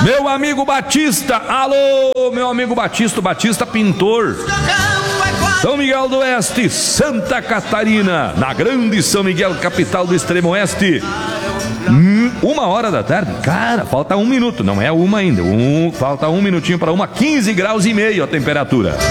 Meu amigo Batista, alô, meu amigo Batista Pintor, São Miguel do Oeste, Santa Catarina, na grande São Miguel, capital do extremo oeste. 1h da tarde, cara, falta 1 minuto, não é uma ainda, falta 1 minutinho para 1, 15 graus e meio a temperatura.